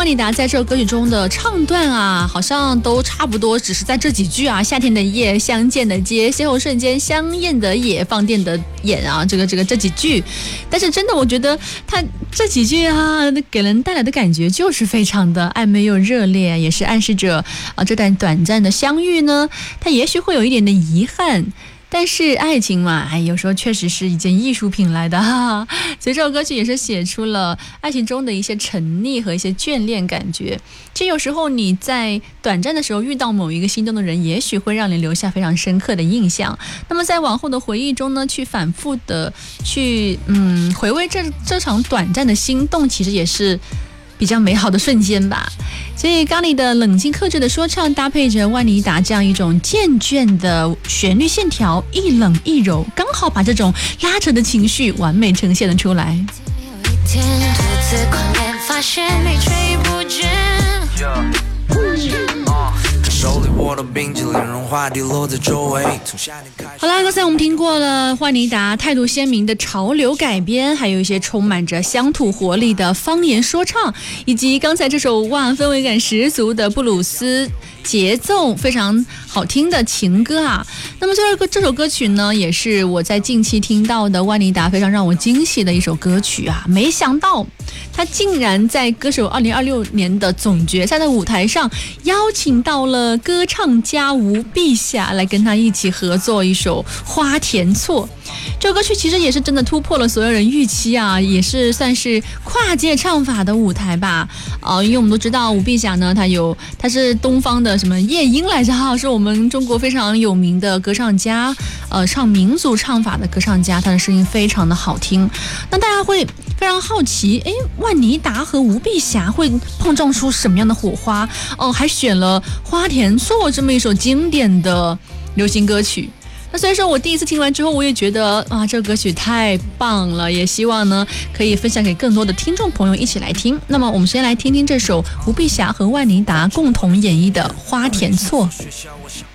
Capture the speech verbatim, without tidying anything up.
万妮达在这首歌曲中的唱段啊，好像都差不多，只是在这几句啊，夏天的夜，相见的街，邂逅瞬间，香艳的野，放电的眼啊，这个这个这几句，但是真的，我觉得他这几句啊，给人带来的感觉就是非常的暧昧又热烈，也是暗示着啊，这段短暂的相遇呢，它也许会有一点的遗憾。但是爱情嘛，哎，有时候确实是一件艺术品来的哈。所以这首歌曲也是写出了爱情中的一些沉溺和一些眷恋感觉。其实有时候你在短暂的时候遇到某一个心动的人，也许会让你留下非常深刻的印象。那么在往后的回忆中呢，去反复的去嗯回味这这场短暂的心动，其实也是比较美好的瞬间吧。所以咖喱的冷静克制的说唱，搭配着万妮达这样一种渐倦的旋律线条，一冷一柔，刚好把这种拉扯的情绪完美呈现了出来。有一天独自狂恋，发现没追不见。好啦，刚才我们听过了万妮达态度鲜明的潮流改编，还有一些充满着乡土活力的方言说唱，以及刚才这首哇氛围感十足的布鲁斯节奏非常好听的情歌啊。那么这个这首歌曲呢，也是我在近期听到的万妮达非常让我惊喜的一首歌曲啊。没想到他竟然在歌手二零二六年的总决赛的舞台上邀请到了歌唱家吴碧霞来跟他一起合作一首花田错。这首歌曲其实也是真的突破了所有人预期啊，也是算是跨界唱法的舞台吧。呃，因为我们都知道吴碧霞呢，她有她是东方的什么夜莺来着哈，是我们中国非常有名的歌唱家，呃，唱民族唱法的歌唱家，她的声音非常的好听。那大家会非常好奇，诶，万妮达和吴碧霞会碰撞出什么样的火花？哦、呃，还选了《花田错》这么一首经典的流行歌曲。那所以说我第一次听完之后，我也觉得啊，这个歌曲太棒了，也希望呢可以分享给更多的听众朋友一起来听。那么我们先来听听这首吴碧霞和万妮达共同演绎的《花田错》。